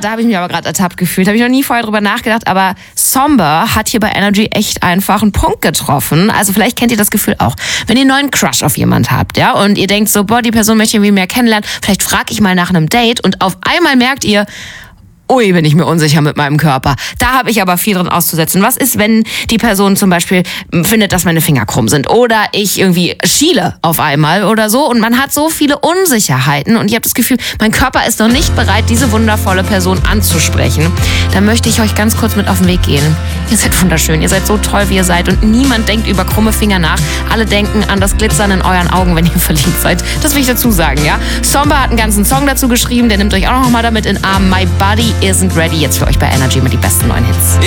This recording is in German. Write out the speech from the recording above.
da habe ich mich aber gerade ertappt gefühlt. Habe ich noch nie vorher drüber nachgedacht, aber Somber hat hier bei Energy echt einfach einen Punkt getroffen. Also vielleicht kennt ihr das Gefühl auch. Wenn ihr einen neuen Crush auf jemand habt, ja, und ihr denkt so, boah, die Person möchte ich irgendwie mehr kennenlernen, vielleicht frage ich mal nach einem Date und auf einmal merkt ihr, ui, bin ich mir unsicher mit meinem Körper. Da habe ich aber viel drin auszusetzen. Was ist, wenn die Person zum Beispiel findet, dass meine Finger krumm sind oder ich irgendwie schiele auf einmal oder so und man hat so viele Unsicherheiten und ich habe das Gefühl, mein Körper ist noch nicht bereit, diese wundervolle Person anzusprechen. Dann möchte ich euch ganz kurz mit auf den Weg gehen. Ihr seid wunderschön, ihr seid so toll, wie ihr seid und niemand denkt über krumme Finger nach. Alle denken an das Glitzern in euren Augen, wenn ihr verliebt seid. Das will ich dazu sagen, ja. Somber hat einen ganzen Song dazu geschrieben, der nimmt euch auch noch mal damit in Arm. My Body Isn't Ready, jetzt für euch bei Energy mit die besten neuen Hits.